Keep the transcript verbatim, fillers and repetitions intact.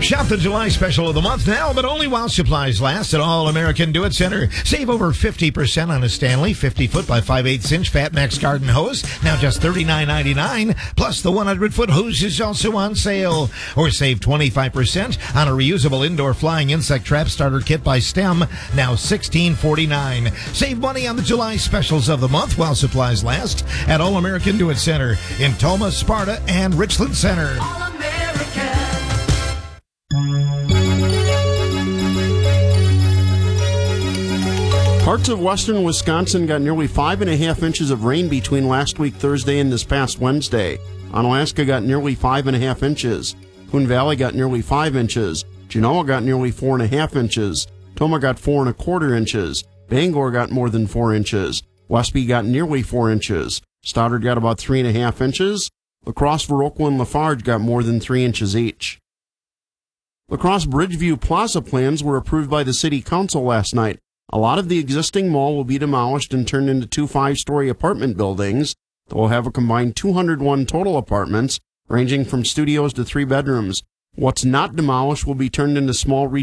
Shop the July special of the month now, but only while supplies last at All American Do It Center. Save over fifty percent on a Stanley fifty foot by five eighths inch Fat Max garden hose, now just thirty-nine ninety-nine. Plus the one hundred foot hose is also on sale. Or save twenty-five percent on a reusable indoor flying insect trap starter kit by STEM, now sixteen forty-nine. Save money on the July specials of the month while supplies last at All American Do It Center in Toma, Sparta, and Richland Center. All American. Parts of western Wisconsin got nearly five and a half inches of rain between last week Thursday and this past Wednesday. Onalaska got nearly five and a half inches. Coon Valley got nearly five inches. Genoa got nearly four and a half inches. Toma got four and a quarter inches. Bangor got more than four inches. Westby got nearly four inches. Stoddard got about three and a half inches. La Crosse, Viroqua, and Lafarge got more than three inches each. La Crosse Bridgeview Plaza plans were approved by the City Council last night. A lot of the existing mall will be demolished and turned into two five-story apartment buildings that will have a combined two hundred one total apartments, ranging from studios to three bedrooms. What's not demolished will be turned into small